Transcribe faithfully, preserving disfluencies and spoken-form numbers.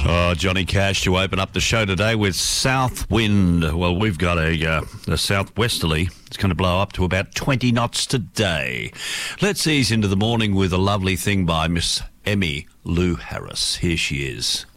Oh, Johnny Cash to open up the show today with South Wind. Well, we've got a, uh, a southwesterly. It's going to blow up to about twenty knots today. Let's ease into the morning with a lovely thing by Miss Emmylou Harris. Here she is.